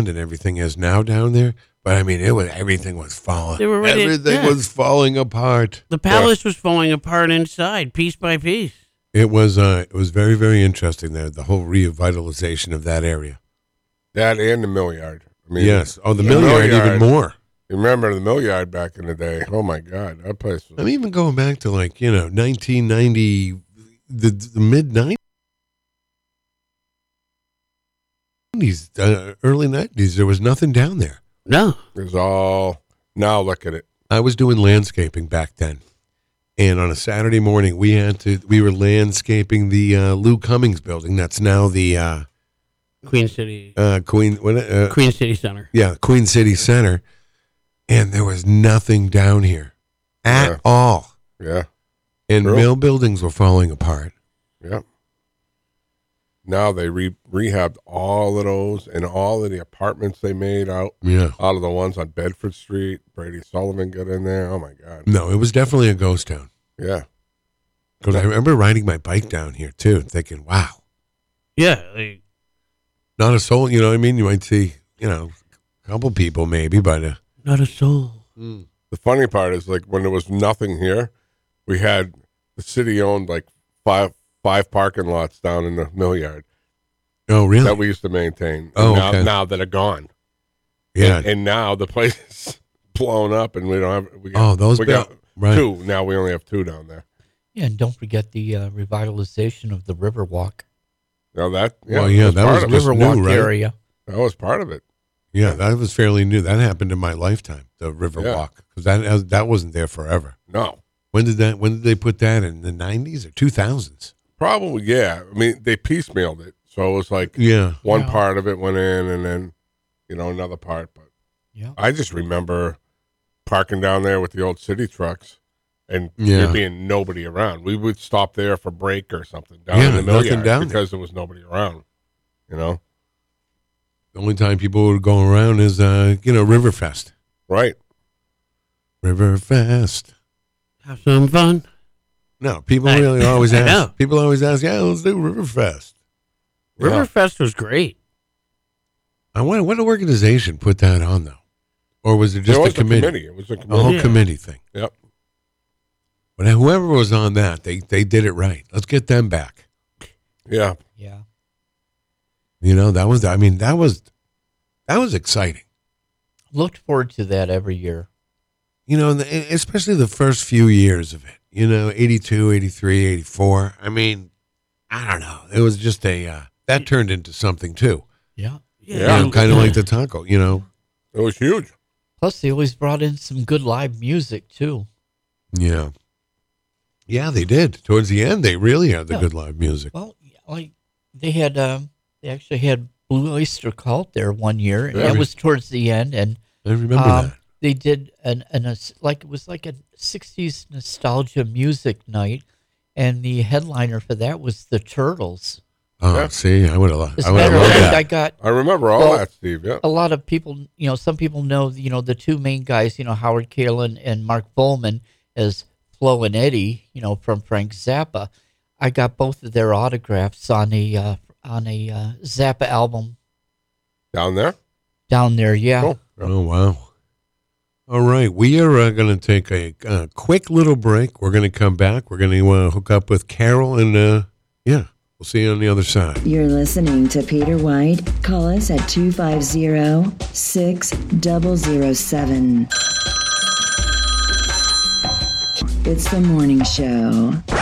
land and everything is now down there. But I mean, everything was falling. They were ready, everything was falling apart. The palace was falling apart inside, piece by piece. It was very, very interesting there. The whole revitalization of that area. That and the mill yard. I mean, yes. Oh, the mill yard even more. You remember the mill yard back in the day? Oh my God, that place was. I'm even going back to 1990, the mid 90s. Early 90s, there was nothing down there. No. It was all, now look at it. I was doing landscaping back then. And on a Saturday morning, we were landscaping the Lou Cummings building. That's now the Queen City. Queen City Center. Yeah, Queen City Center. And there was nothing down here at all. Yeah. And mill buildings were falling apart. Yeah. Now they rehabbed all of those and all of the apartments they made out of the ones on Bedford Street. Brady Sullivan got in there. Oh, my God. No, it was definitely a ghost town. Yeah. Because I remember riding my bike down here, too, thinking, wow. Yeah. Not a soul, you know what I mean? You might see, a couple people maybe, but... not a soul. The funny part is, when there was nothing here, we had the city owned, five parking lots down in the mill yard. Oh, really? That we used to maintain. Oh, now, okay. Now that are gone. Yeah. And now the place is blown up, and we don't have. We got right. two. Now we only have two down there. Yeah, and don't forget the revitalization of the Riverwalk. Now that. Yeah, that was just Riverwalk new, right? area. That was part of it. Yeah, that was fairly new. That happened in my lifetime. The Riverwalk, because that wasn't there forever. No. When did they put that in the 90s or 2000s? Probably, yeah. I mean, they piecemealed it, so it was one part of it went in, and then another part. But I just remember parking down there with the old city trucks, and there being nobody around. We would stop there for break or something down in the mill yard because there was nobody around. The only time people would go around is Riverfest. Right. Riverfest. Have some fun. No, people really always ask. People always ask, let's do Riverfest. Riverfest was great. I wonder what organization put that on, though? Or was it just a committee? It was a committee. A whole committee thing. Yep. But whoever was on that, they did it right. Let's get them back. Yeah. Yeah. That was exciting. Looked forward to that every year. Especially the first few years of it. 82, 83, 84. I mean, I don't know. It was just that turned into something too. Yeah. Yeah. Kind of like the taco, It was huge. Plus, they always brought in some good live music too. Yeah. Yeah, they did. Towards the end, they really had the good live music. Well, they actually had Blue Oyster Cult there one year, and that was towards the end. And I remember that. They did it was like a 60s nostalgia music night, and the headliner for that was the Turtles. Oh, see, I would have loved that. I remember all that, Steve. Yeah. A lot of people, some people know, the two main guys, Howard Kalin and Mark Bowman as Flo and Eddie, from Frank Zappa. I got both of their autographs on a Zappa album. Down there? Down there, yeah. Cool. Oh, wow. All right, we are going to take a quick little break. We're going to come back. We're going to hook up with Carol, and we'll see you on the other side. You're listening to Peter White. Call us at 250-6007. It's the morning show.